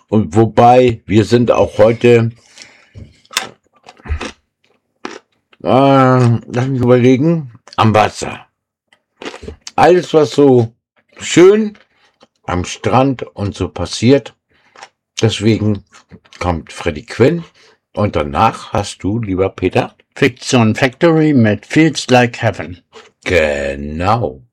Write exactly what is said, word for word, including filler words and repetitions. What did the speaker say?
Und wobei, wir sind auch heute, äh, lass mich überlegen, am Wasser. Alles, was so schön am Strand und so passiert. Deswegen kommt Freddie Quinn und danach hast du, lieber Peter, Fiction Factory mit Feels Like Heaven. genau.